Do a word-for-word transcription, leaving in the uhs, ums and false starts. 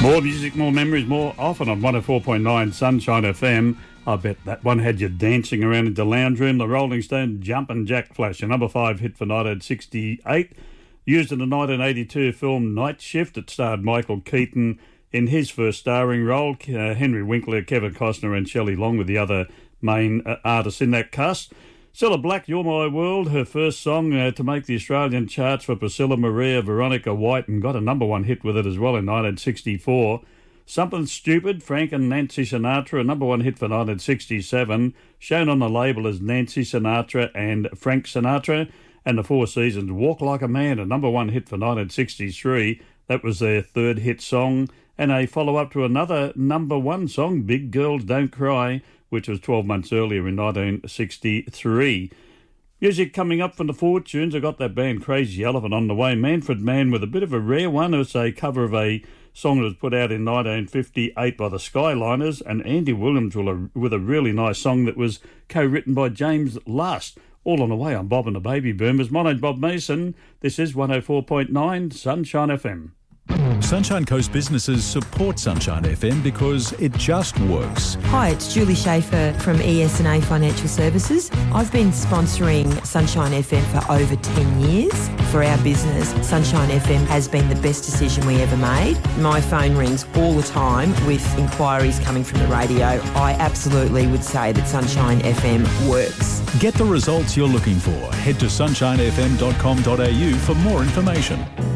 More music, more memories, more often on one oh four point nine Sunshine F M. I bet that one had you dancing around in the lounge room. The Rolling Stone Jumpin' Jack Flash, a number five hit for nineteen sixty-eight. Used in the nineteen eighty-two film Night Shift. It starred Michael Keaton in his first starring role. Uh, Henry Winkler, Kevin Costner and Shelley Long were the other main uh, artists in that cast. Cilla Black, You're My World, her first song uh, to make the Australian charts for Priscilla Maria, Veronica White, and got a number one hit with it as well in nineteen sixty-four. Something Stupid, Frank and Nancy Sinatra, a number one hit for nineteen sixty-seven, shown on the label as Nancy Sinatra and Frank Sinatra. And the Four Seasons, Walk Like a Man, a number one hit for nineteen sixty-three. That was their third hit song. And a follow-up to another number one song, Big Girls Don't Cry, which was twelve months earlier in nineteen sixty-three. Music coming up from the Fortunes. I got that band Crazy Elephant on the way. Manfred Mann with a bit of a rare one. It was a cover of a song that was put out in nineteen fifty-eight by the Skyliners, and Andy Williams with a, with a really nice song that was co-written by James Last. All on the way on Bob and the Baby Boomers. My name's Bob Mason. This is one oh four point nine Sunshine F M. Sunshine Coast businesses support Sunshine F M because it just works. Hi, it's Julie Schaefer from E S and A Financial Services. I've been sponsoring Sunshine F M for over ten years. For our business, Sunshine F M has been the best decision we ever made. My phone rings all the time with inquiries coming from the radio. I absolutely would say that Sunshine F M works. Get the results you're looking for. Head to sunshine f m dot com dot a u for more information.